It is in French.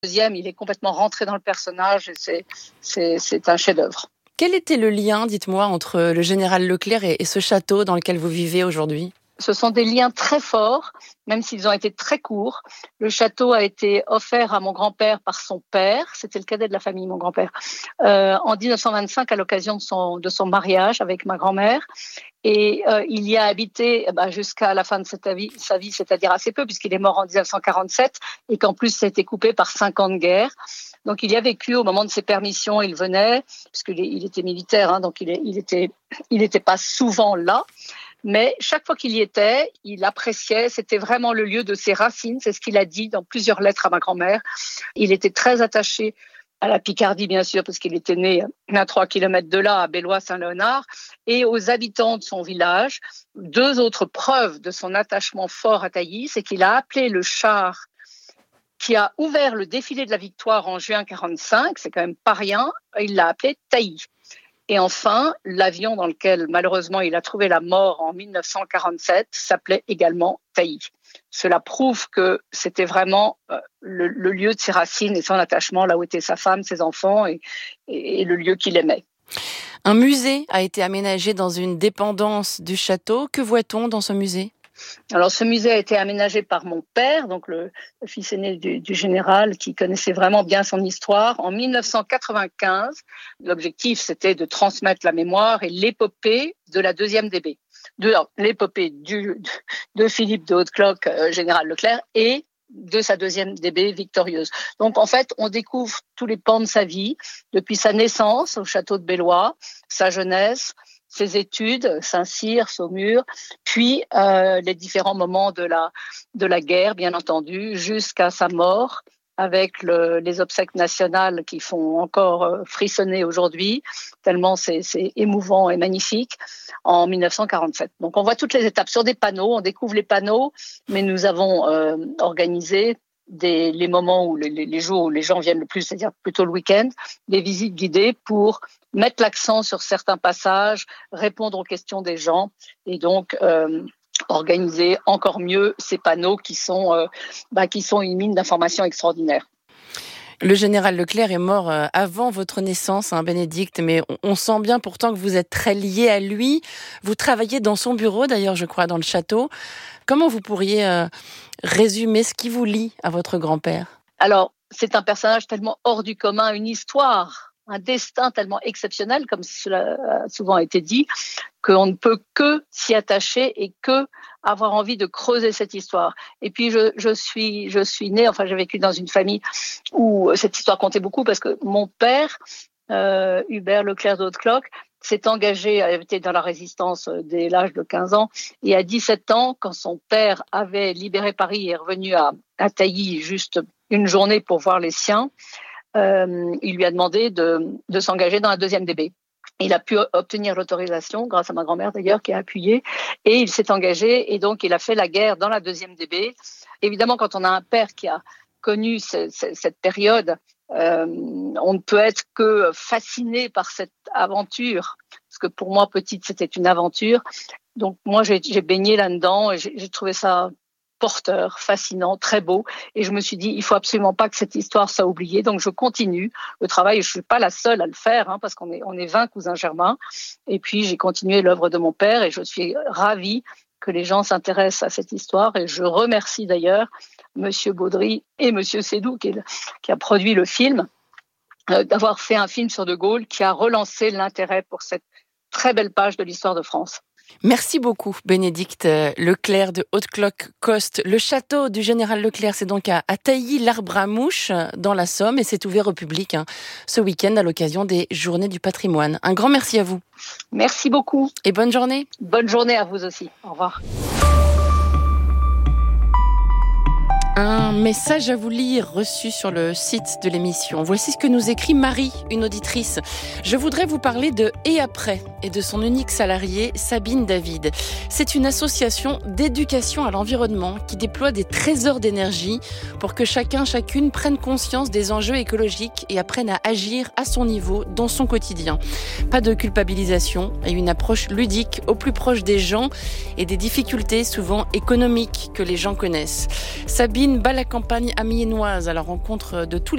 deuxième, il est complètement rentré dans le personnage et c'est un chef-d'œuvre. Quel était le lien, dites-moi, entre le général Leclerc et ce château dans lequel vous vivez aujourd'hui ? Ce sont des liens très forts, même s'ils ont été très courts. Le château a été offert à mon grand-père par son père, c'était le cadet de la famille, mon grand-père, en 1925 à l'occasion de son mariage avec ma grand-mère. Et il y a habité jusqu'à la fin de sa vie, c'est-à-dire assez peu, puisqu'il est mort en 1947 et qu'en plus ça a été coupé par 5 ans de guerre. Donc il y a vécu au moment de ses permissions, il venait, puisqu'il était militaire, donc il était pas souvent là. Mais chaque fois qu'il y était, il appréciait, c'était vraiment le lieu de ses racines, c'est ce qu'il a dit dans plusieurs lettres à ma grand-mère. Il était très attaché à la Picardie, bien sûr, parce qu'il était né à 3 kilomètres de là, à Bellois-Saint-Léonard, et aux habitants de son village. 2 autres preuves de son attachement fort à Tailly, c'est qu'il a appelé le char qui a ouvert le défilé de la Victoire en juin 1945, c'est quand même pas rien, il l'a appelé Tailly. Et enfin, l'avion dans lequel, malheureusement, il a trouvé la mort en 1947 s'appelait également Tailly. Cela prouve que c'était vraiment le lieu de ses racines et son attachement, là où étaient sa femme, ses enfants et le lieu qu'il aimait. Un musée a été aménagé dans une dépendance du château. Que voit-on dans ce musée ? Alors, ce musée a été aménagé par mon père, donc le fils aîné du général, qui connaissait vraiment bien son histoire. En 1995, l'objectif, c'était de transmettre la mémoire et l'épopée de la deuxième DB. L'épopée de Philippe de Hautecloque, général Leclerc, et de sa deuxième DB victorieuse. Donc, en fait, on découvre tous les pans de sa vie, depuis sa naissance au château de Bellois, sa jeunesse, ses études, Saint-Cyr, Saumur, puis les différents moments de la guerre, bien entendu, jusqu'à sa mort, avec les obsèques nationales qui font encore frissonner aujourd'hui, tellement c'est émouvant et magnifique, en 1947. Donc on voit toutes les étapes sur des panneaux, on découvre les panneaux, mais nous avons organisé les moments où les jours où les gens viennent le plus, c'est-à-dire plutôt le week-end, des visites guidées pour mettre l'accent sur certains passages, répondre aux questions des gens et donc organiser encore mieux ces panneaux qui sont une mine d'informations extraordinaire. Le général Leclerc est mort avant votre naissance, Bénédicte, mais on sent bien pourtant que vous êtes très lié à lui. Vous travaillez dans son bureau, d'ailleurs, je crois, dans le château. Comment vous pourriez résumer ce qui vous lie à votre grand-père ? Alors, c'est un personnage tellement hors du commun, une histoire, un destin tellement exceptionnel, comme cela a souvent été dit, qu'on ne peut que s'y attacher et que avoir envie de creuser cette histoire. Et puis, je suis née, j'ai vécu dans une famille où cette histoire comptait beaucoup parce que mon père, Hubert Leclerc de Hautecloque, s'est engagé, a été dans la résistance dès l'âge de 15 ans. Et à 17 ans, quand son père avait libéré Paris et est revenu à Tailly juste une journée pour voir les siens, il lui a demandé de s'engager dans la deuxième DB. Il a pu obtenir l'autorisation, grâce à ma grand-mère d'ailleurs, qui a appuyé, et il s'est engagé, et donc il a fait la guerre dans la deuxième DB. Évidemment, quand on a un père qui a connu cette période, on ne peut être que fasciné par cette aventure, parce que pour moi, petite, c'était une aventure. Donc moi, j'ai baigné là-dedans, et j'ai trouvé ça porteur, fascinant, très beau. Et je me suis dit, il faut absolument pas que cette histoire soit oubliée. Donc, je continue le travail. Je suis pas la seule à le faire, parce qu'on est 20 cousins germains. Et puis, j'ai continué l'œuvre de mon père et je suis ravie que les gens s'intéressent à cette histoire. Et je remercie d'ailleurs Monsieur Baudry et Monsieur Sédou qui a produit le film, d'avoir fait un film sur De Gaulle qui a relancé l'intérêt pour cette très belle page de l'histoire de France. Merci beaucoup, Bénédicte Leclerc de Hautecloque-Coste. Le château du général Leclerc, c'est donc à Tailly-l'Arbre-à-Mouche, dans la Somme, et c'est ouvert au public ce week-end à l'occasion des Journées du patrimoine. Un grand merci à vous. Merci beaucoup. Et bonne journée. Bonne journée à vous aussi. Au revoir. Un message à vous lire reçu sur le site de l'émission. Voici ce que nous écrit Marie, une auditrice. Je voudrais vous parler de Et après et de son unique salariée, Sabine David. C'est une association d'éducation à l'environnement qui déploie des trésors d'énergie pour que chacune prenne conscience des enjeux écologiques et apprenne à agir à son niveau dans son quotidien. Pas de culpabilisation et une approche ludique au plus proche des gens et des difficultés souvent économiques que les gens connaissent. Sabine bat la campagne amiénoise à la rencontre de tous les